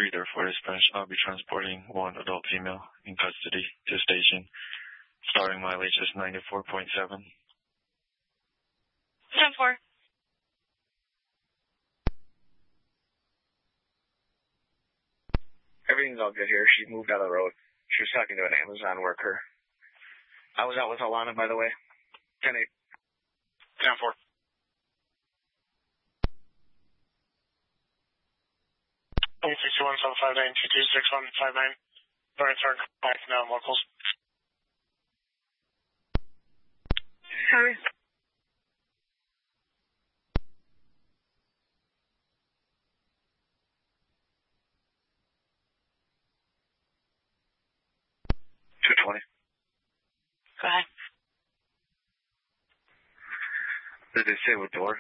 334 dispatch. I'll be transporting one adult female in custody to station. Starting mileage is 94.7. 10-4. Everything's all good here. She moved out of the road. She was talking to an Amazon worker. I was out with Alana, by the way. 10-8. 10-4. Point 61-759-2261-59. Return back now, locals. Sorry. Go ahead. Did they say what door?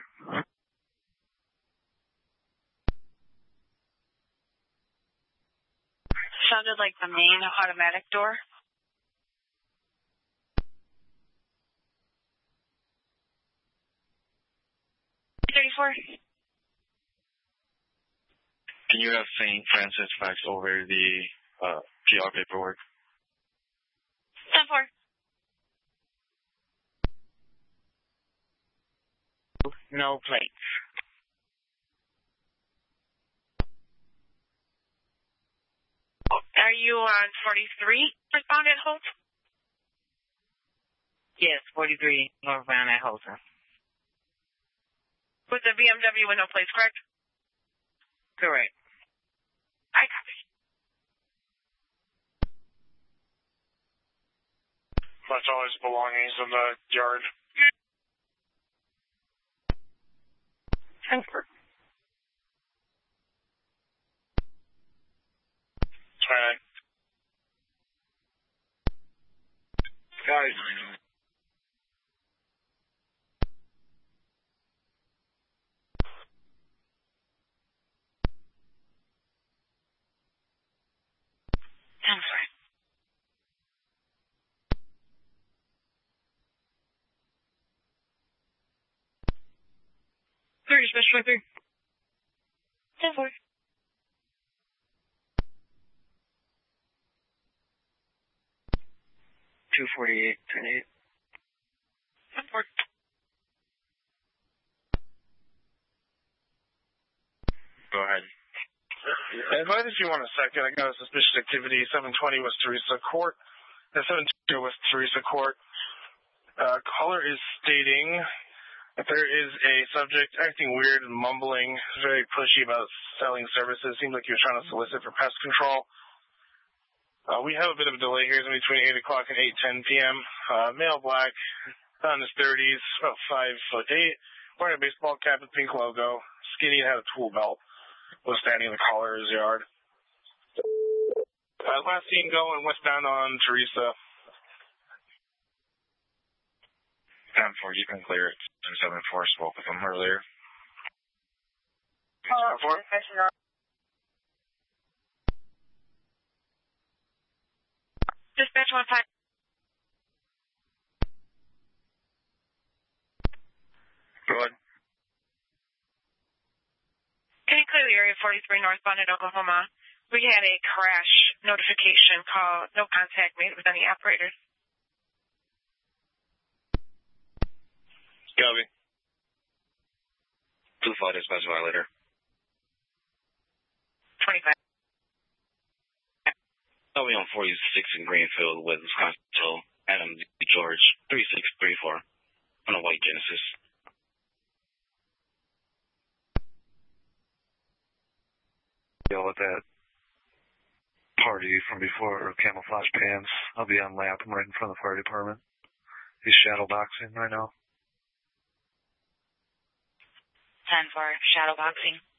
Sounded like the main automatic door. Can you have St. Francis fax over the PR paperwork? 10-4. No plates. Are you on 43 respondent hold? Yes, 43 northbound at Holter. With the BMW with no plates, correct? Correct. I copy. That's all his belongings in the yard. 10-4. Guys. Very special right there. 10-4. 248, 10-8. 10-4. Go ahead. Advise if you want a second. I got a suspicious activity. 720 West Teresa Court. 722 West Teresa Court. Caller is stating that there is a subject acting weird and mumbling, very pushy about selling services. Seems like he was trying to solicit for pest control. We have a bit of a delay here. It's in between 8 o'clock and 8:10 p.m. Male black, in his 30s, about 5'8", wearing a baseball cap with pink logo, skinny and had a tool belt, was standing in the caller's yard. Last seen going westbound on Teresa. 10-4, you can clear it. 7-4, spoke with him earlier. 10-4. Dispatch 1-5. Go ahead. Can you clear the area 43 northbound in Oklahoma? We had a crash notification call, no contact made with any operators. Copy. 2-5 dispatch violator. 25. I'll be on 46 in Greenfield with Wisconsin, Adam George, 3634 on a white Genesis. Deal with that party from before, camouflage pants. I'll be on lap. I'm right in front of the fire department. He's shadow boxing right now. 10-4, shadow boxing.